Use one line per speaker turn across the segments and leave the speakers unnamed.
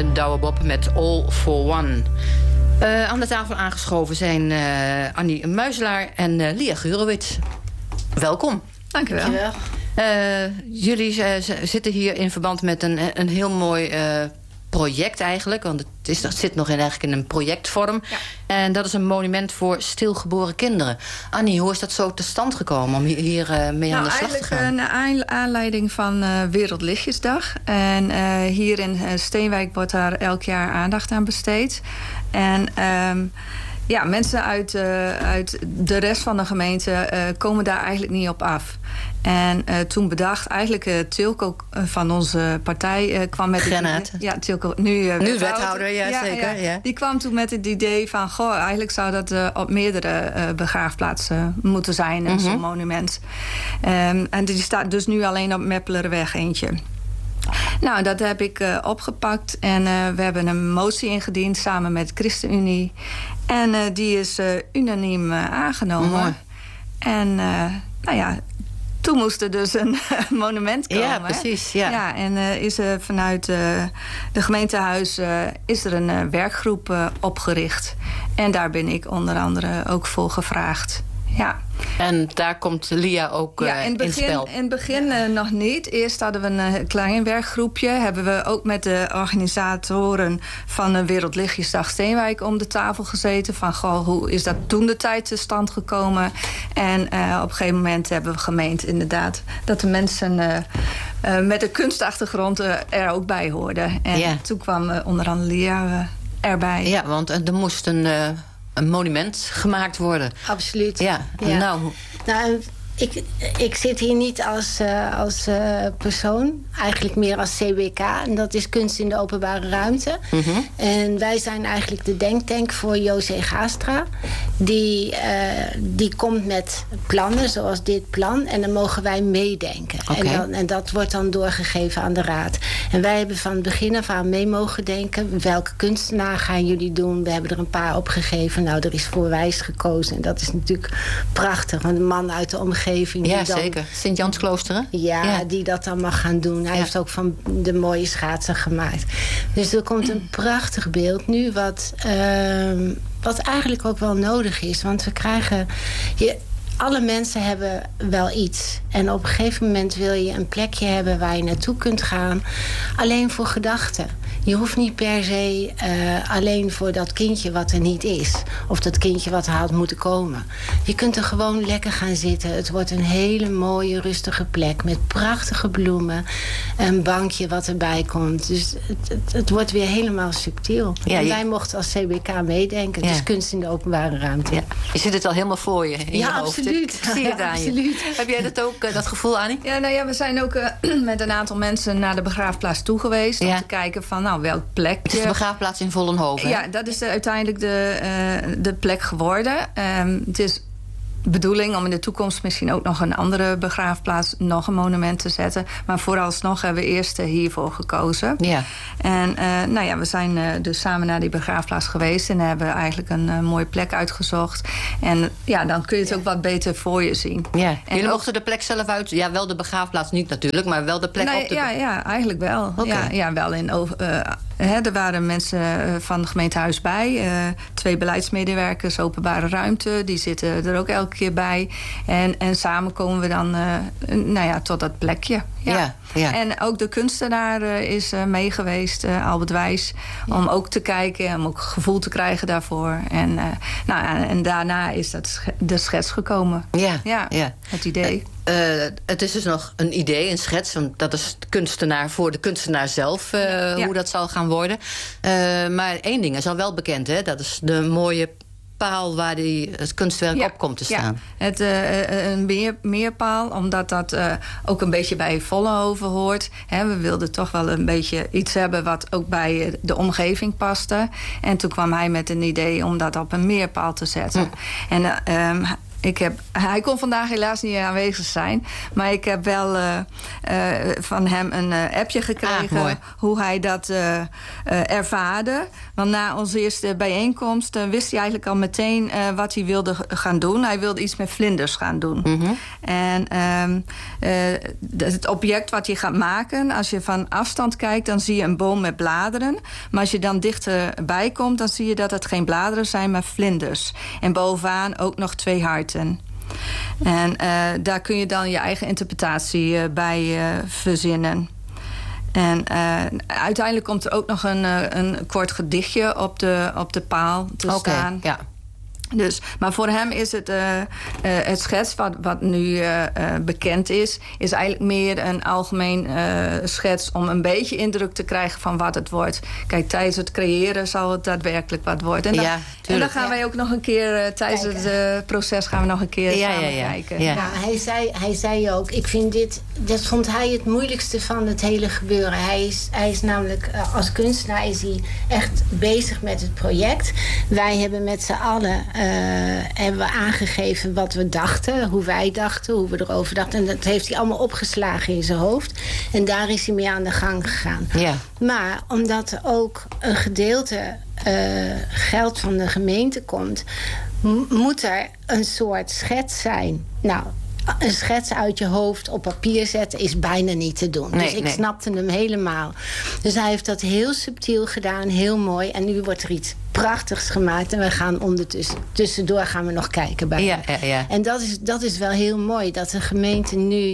Douwe Bob met All for One. Aan de tafel aangeschoven zijn Annie Muizelaar en Lia Gurewitz. Welkom.
Dank u wel.
Jullie zitten hier in verband met een heel mooi project eigenlijk. Want het zit nog eigenlijk in een projectvorm. Ja. En dat is een monument voor stilgeboren kinderen. Annie, hoe is dat zo tot stand gekomen om hier mee aan de slag te gaan?
Eigenlijk naar aanleiding van Wereldlichtjesdag. En hier in Steenwijk wordt daar elk jaar aandacht aan besteed. En mensen uit de rest van de gemeente komen daar eigenlijk niet op af. En toen bedacht eigenlijk Tilco van onze partij kwam met
Granaat.
Ja, Tilco nu
wethouder, ja zeker. Ja.
Die kwam toen met het idee van, eigenlijk zou dat op meerdere begraafplaatsen moeten zijn, zo'n monument. En die staat dus nu alleen op Meppelerweg eentje. Nou, dat heb ik opgepakt en we hebben een motie ingediend samen met ChristenUnie. En die is unaniem aangenomen.
Mooi.
En toen moest er dus een monument komen.
Ja, precies. Ja.
En is er vanuit de gemeentehuis is er een werkgroep opgericht. En daar ben ik onder andere ook voor gevraagd. Ja.
En daar komt Lia ook in spel.
In het begin nog niet. Eerst hadden we een klein werkgroepje. Hebben we ook met de organisatoren van de Wereldlichtjesdag Steenwijk om de tafel gezeten. Van hoe is dat toen de tijd tot stand gekomen? En op een gegeven moment hebben we gemeend inderdaad dat de mensen met een kunstachtergrond er ook bij hoorden. En toen kwam onder andere Lia erbij.
Ja, want er moest een monument gemaakt worden.
Absoluut.
Ja. Nou,
ik zit hier niet als persoon. Eigenlijk meer als CBK. En dat is kunst in de openbare ruimte. Mm-hmm. En wij zijn eigenlijk de denktank voor José Gaastra. Die komt met plannen zoals dit plan. En dan mogen wij meedenken.
Okay.
En dat wordt dan doorgegeven aan de raad. En wij hebben van het begin af aan mee mogen denken. Welke kunstenaar gaan jullie doen? We hebben er een paar opgegeven. Nou, er is voor Wijs gekozen. En dat is natuurlijk prachtig. Want een man uit de omgeving.
Ja, zeker. Sint-Jansklooster, hè?
Ja, die dat dan mag gaan doen. Hij heeft ook van de mooie schaatsen gemaakt. Dus er komt een prachtig beeld nu. Wat eigenlijk ook wel nodig is. Want we krijgen... Alle mensen hebben wel iets. En op een gegeven moment wil je een plekje hebben waar je naartoe kunt gaan. Alleen voor gedachten. Je hoeft niet per se alleen voor dat kindje wat er niet is. Of dat kindje wat er had moeten komen. Je kunt er gewoon lekker gaan zitten. Het wordt een hele mooie, rustige plek. Met prachtige bloemen. Een bankje wat erbij komt. Dus het wordt weer helemaal subtiel. Ja, en wij mochten als CBK meedenken. Dus kunst in de openbare ruimte.
Ja. Je zit het al helemaal voor je in je hoofd.
Absoluut.
Ik zie het aan je. Heb jij dat ook, dat gevoel, Annie?
Ja, we zijn ook met een aantal mensen naar de begraafplaats toe geweest. Om te kijken van, welk plek.
Het is de begraafplaats in Vollenhoven.
Ja, dat is uiteindelijk de plek geworden. Het is de bedoeling om in de toekomst misschien ook nog een andere begraafplaats, nog een monument te zetten. Maar vooralsnog hebben we eerst hiervoor gekozen. Ja. En we zijn dus samen naar die begraafplaats geweest en hebben eigenlijk een mooie plek uitgezocht. En dan kun je het ook wat beter voor je zien. Ja. En
jullie mochten de plek zelf uit? Ja, wel de begraafplaats niet natuurlijk, maar wel de plek op de...
Ja, eigenlijk wel. Okay. Ja, wel in er waren mensen van het gemeentehuis bij. 2 beleidsmedewerkers, openbare ruimte. Die zitten er ook elke keer bij. En samen komen we dan tot dat plekje. Ja. En ook de kunstenaar is mee geweest, Albert Wijs. Om ook te kijken, om ook gevoel te krijgen daarvoor. En daarna is de schets gekomen. Ja. Het idee.
Het is dus nog een idee, een schets. Want dat is de kunstenaar voor de kunstenaar zelf, hoe dat zal gaan worden. Maar één ding is al wel bekend, hè? Dat is de mooie paal waar het kunstwerk op komt te staan.
Ja, een meerpaal, omdat dat ook een beetje bij Vollenhoven hoort. We wilden toch wel een beetje iets hebben wat ook bij de omgeving paste. En toen kwam hij met een idee om dat op een meerpaal te zetten. En Hij kon vandaag helaas niet aanwezig zijn. Maar ik heb wel van hem een appje gekregen hoe hij dat ervaarde. Want na onze eerste bijeenkomst wist hij eigenlijk al meteen wat hij wilde gaan doen. Hij wilde iets met vlinders gaan doen. Mm-hmm. En het object wat je gaat maken, als je van afstand kijkt, dan zie je een boom met bladeren. Maar als je dan dichterbij komt, dan zie je dat het geen bladeren zijn, maar vlinders. En bovenaan ook nog 2 harten. En daar kun je dan je eigen interpretatie bij verzinnen. En uiteindelijk komt er ook nog een kort gedichtje op de paal te staan. Ja. Dus, maar voor hem is het schets wat nu bekend is eigenlijk meer een algemeen schets om een beetje indruk te krijgen van wat het wordt. Kijk, tijdens het creëren zal het daadwerkelijk wat worden. En dan gaan wij ook nog een keer, tijdens het proces gaan we nog een keer samen kijken.
Ja. Hij zei ook, ik vind dat vond hij het moeilijkste van het hele gebeuren. Hij is namelijk, als kunstenaar is hij echt bezig met het project. Wij hebben met z'n allen hebben we aangegeven wat we dachten, hoe wij dachten, hoe we erover dachten. En dat heeft hij allemaal opgeslagen in zijn hoofd. En daar is hij mee aan de gang gegaan. Ja. Maar omdat er ook een gedeelte geld van de gemeente komt, moet er een soort schets zijn. Nou, een schets uit je hoofd op papier zetten is bijna niet te doen. Dus ik snapte hem helemaal. Dus hij heeft dat heel subtiel gedaan, heel mooi. En nu wordt er iets prachtigs gemaakt. En we gaan tussendoor gaan we nog kijken bij hem. Ja. En dat is wel heel mooi. Dat de gemeente nu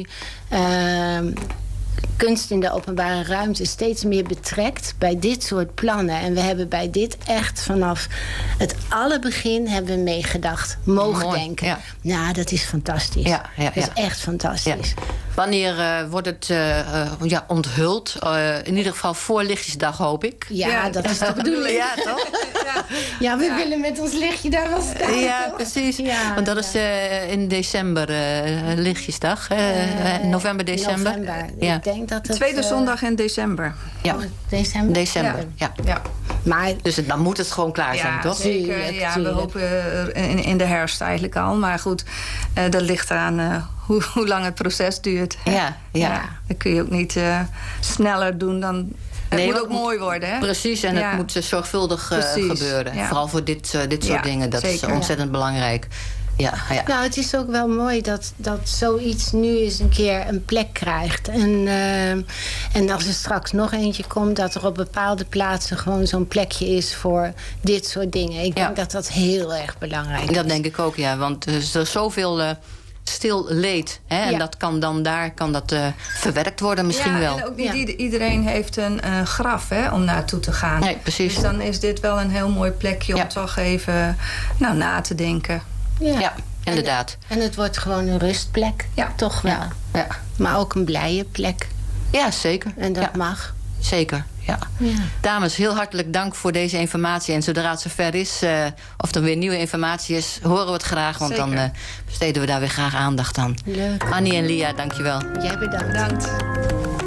kunst in de openbare ruimte steeds meer betrekt bij dit soort plannen. En we hebben bij dit echt vanaf het begin hebben we meegedacht. Mogen denken. Ja. Nou, dat is fantastisch. Dat is echt fantastisch. Ja.
Wanneer wordt het onthuld? In ieder geval voor Lichtjesdag, hoop ik.
Ja, dat is de bedoeling.
Ja, toch?
Ja, we willen met ons lichtje daar wel staan.
Ja, toch? Precies. Ja, want dat is in december Lichtjesdag. November, december.
Ja. Ik denk dat het
tweede zondag in december.
Ja. December. Ja.
Maar,
dus dan moet het gewoon klaar zijn, toch?
Zeker. Ja, we hopen in de herfst eigenlijk al. Maar goed, dat ligt eraan hoe lang het proces duurt. Ja. Dat kun je ook niet sneller doen dan. Het moet ook mooi worden, hè?
Precies, en het moet zorgvuldig gebeuren. Ja. Vooral voor dit soort dingen. Dat is ontzettend belangrijk. Ja.
Nou, het is ook wel mooi dat zoiets nu eens een keer een plek krijgt. En als er straks nog eentje komt, dat er op bepaalde plaatsen gewoon zo'n plekje is voor dit soort dingen. Ik denk dat dat heel erg belangrijk is.
Dat denk ik ook, ja. Want er is zoveel stil leed. Hè? En dat kan dan verwerkt worden misschien wel.
En ook niet iedereen heeft een graf om naartoe te gaan.
Nee, precies.
Dus dan is dit wel een heel mooi plekje om toch even na te denken.
Ja, inderdaad.
En het wordt gewoon een rustplek. Ja. Toch wel. Ja. Maar ook een blije plek.
Ja, zeker.
En dat mag.
Zeker, ja. Dames, heel hartelijk dank voor deze informatie. En zodra het zover is, of er weer nieuwe informatie is, horen we het graag. Want dan besteden we daar weer graag aandacht aan.
Leuk.
Annie en Lia, dankjewel.
Jij bedankt.